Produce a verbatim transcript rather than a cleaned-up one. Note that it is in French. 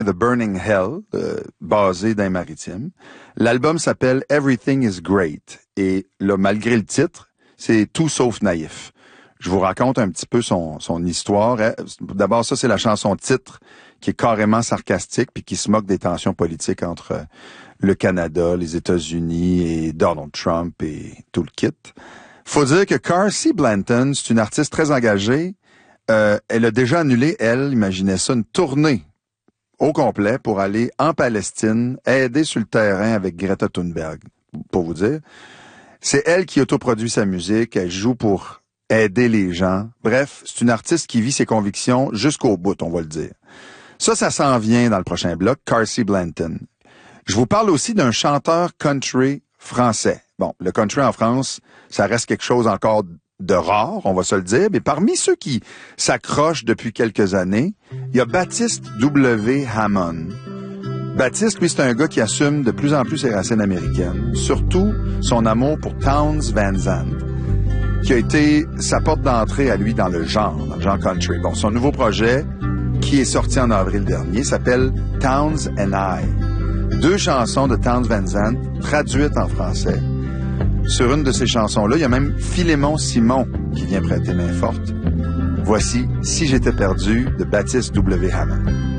The Burning Hell, euh, basé dans les maritimes. L'album s'appelle Everything is Great. Et là, malgré le titre, c'est tout sauf naïf. Je vous raconte un petit peu son, son histoire. D'abord, ça, c'est la chanson titre qui est carrément sarcastique puis qui se moque des tensions politiques entre le Canada, les États-Unis et Donald Trump et tout le kit. Faut dire que Carsie Blanton, c'est une artiste très engagée. Euh, elle a déjà annulé, elle, imaginez ça, une tournée au complet pour aller en Palestine, aider sur le terrain avec Greta Thunberg, pour vous dire. C'est elle qui autoproduit sa musique, elle joue pour aider les gens. Bref, c'est une artiste qui vit ses convictions jusqu'au bout, on va le dire. Ça, ça s'en vient dans le prochain bloc, Carsie Blanton. Je vous parle aussi d'un chanteur country français. Bon, le country en France, ça reste quelque chose encore de rare, on va se le dire, mais parmi ceux qui s'accrochent depuis quelques années, il y a Baptiste W. Hammond. Baptiste, lui, c'est un gars qui assume de plus en plus ses racines américaines, surtout son amour pour Townes Van Zandt, qui a été sa porte d'entrée à lui dans le genre, dans le genre country. Bon, son nouveau projet, qui est sorti en avril dernier, s'appelle Townes and I. Deux chansons de Townes Van Zandt traduites en français. Sur une de ces chansons-là, il y a même Philémon Simon qui vient prêter main forte. Voici Si j'étais perdu de Baptiste W. Hammond.